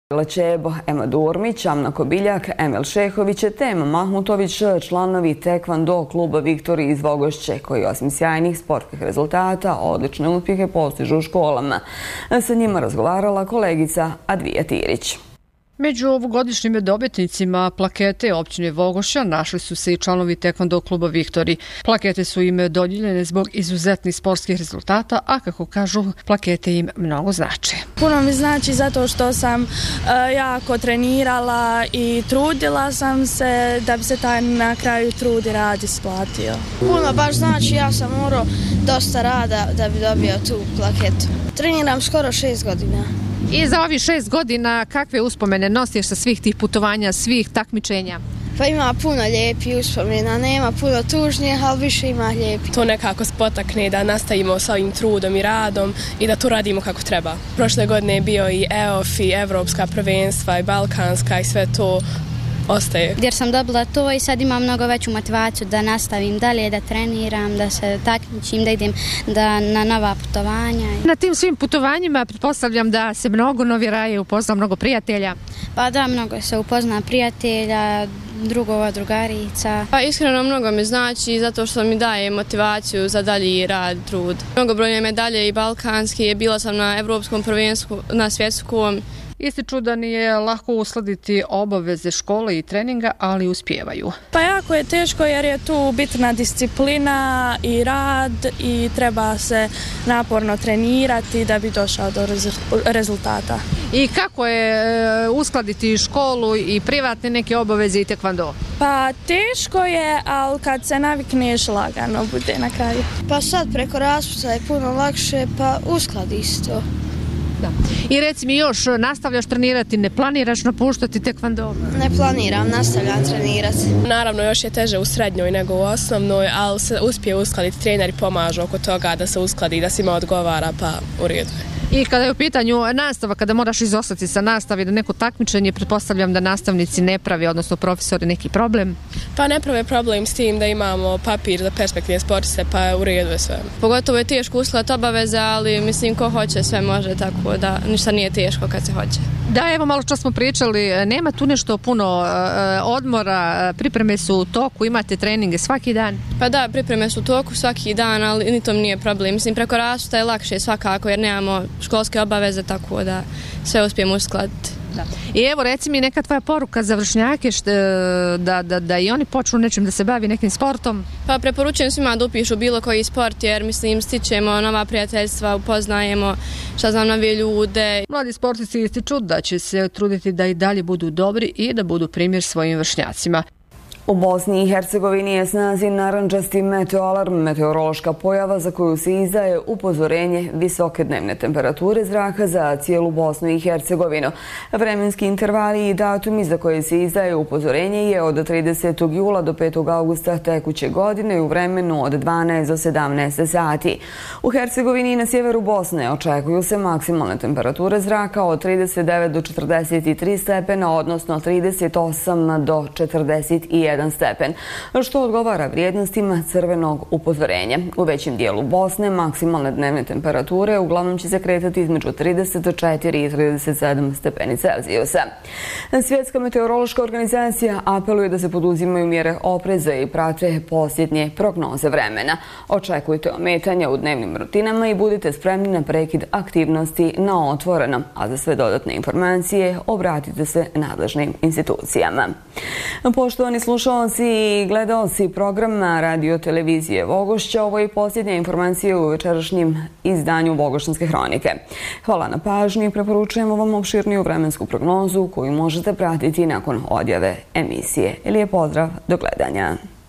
Lečebo, Ema Durmić, Amna Kobiljak, Emil Šehović i Tema Mahmutović, članovi Tekvando kluba Viktori iz Vogošće, koji osim sjajnih sportskih rezultata odlične uspjehe postižu u školama. Sa njima razgovarala kolegica Advija Tirić. Među ovogodišnjim dobitnicima plakete općine Vogošća našli su se i članovi Tekvando kluba Viktori. Plakete su im dodijeljene zbog izuzetnih sportskih rezultata, a kako kažu, plakete im mnogo znače. Puno mi znači zato što sam jako trenirala i trudila sam se da bi se taj na kraju trud i rad isplatio. Puno baš znači, ja sam morao dosta rada da bi dobio tu plaketu. Treniram skoro 6 godina. I za ovih 6 godina kakve uspomene nosiš sa svih tih putovanja, svih takmičenja? Pa ima puno lijepih uspomena, nema puno tužnijih, ali više ima lijepih. To nekako spotakne da nastavimo sa ovim trudom i radom i da to radimo kako treba. Prošle godine je bio i EOF i Evropska prvenstva i Balkanska i sve to ostaje. Jer sam dobila to i sad imam mnogo veću motivaciju da nastavim dalje, da treniram, da se takmičim, da idem na nova putovanja. Na tim svim putovanjima pretpostavljam da se mnogo noviraje, upozna mnogo prijatelja. Pa da, mnogo se upozna prijatelja, drugova, drugarica. Pa iskreno mnogo mi znači zato što mi daje motivaciju za dalji rad, trud. Mnogobrojne medalje i balkanski, bila sam na Evropskom prvenstvu, na svjetskom. Ističu da nije lako uskladiti obaveze škole i treninga, ali uspijevaju. Pa jako je teško jer je tu bitna disciplina i rad i treba se naporno trenirati da bi došao do rezultata. I kako je uskladiti školu i privatne neke obaveze i tekvando? Pa teško je, ali kad se navikneš lagano bude na kraju. Pa sad preko raspusta je puno lakše, pa uskladi se to. Da. I reci mi još, nastavljaš trenirati, ne planiraš napuštati tekvando? Ne planiram, nastavljam trenirati. Naravno, još je teže u srednjoj nego u osnovnoj, ali se uspije uskladiti, treneri pomažu oko toga da se uskladi, da svima odgovara, pa u redu. I kada je u pitanju nastava, kada moraš izostati sa nastave do neko takmičenje, pretpostavljam da nastavnici ne pravi, odnosno profesori, neki problem? Pa ne prave problem s tim da imamo papir za perspektivne sportiste, pa u redu je sve. Pogotovo je teško uskladiti obaveze, ali mislim ko hoće sve može, tako da ništa nije teško kad se hoće. Da, evo malo što smo pričali, nema tu nešto puno odmora, pripreme su u toku, imate treninge svaki dan? Pa da, pripreme su u toku svaki dan, ali ni to nije problem. Mislim, preko raspusta je lakše svakako jer nemamo školske obaveze, tako da sve uspijemo uskladiti. Da. I evo, reci mi neka tvoja poruka za vršnjake da i oni počnu nečim da se bavi nekim sportom? Pa preporučujem svima da upišu bilo koji sport jer mislim stičemo nova prijateljstva, upoznajemo nove ljude. Mladi sportisti ističu da će se truditi da i dalje budu dobri i da budu primjer svojim vršnjacima. U Bosni i Hercegovini je snazi narandžasti meteoalarm, meteorološka pojava za koju se izdaje upozorenje visoke dnevne temperature zraka za cijelu Bosnu i Hercegovinu. Vremenski intervali i datumi za koje se izdaje upozorenje je od 30. jula do 5. augusta tekuće godine u vremenu od 12 do 17 sati. U Hercegovini i na sjeveru Bosne očekuju se maksimalne temperature zraka od 39 do 43 stepena, odnosno 38 do 41 stepen, što odgovara vrijednostima crvenog upozorenja. U većem dijelu Bosne maksimalne dnevne temperature uglavnom će se kretati između 34 i 37 stepeni Celzijusa. Svjetska meteorološka organizacija apeluje da se poduzimaju mjere opreza i prate posljednje prognoze vremena. Očekujte ometanja u dnevnim rutinama i budite spremni na prekid aktivnosti na otvorenom, a za sve dodatne informacije obratite se nadležnim institucijama. Poštovani slušalci i gledaoci programa Radio televizije Vogošća, ovo je posljednja informacija u večerašnjem izdanju Vogošćanske hronike. Hvala na pažnji i preporučujemo vam opširniju vremensku prognozu koju možete pratiti nakon odjave emisije. Lijep pozdrav, do gledanja.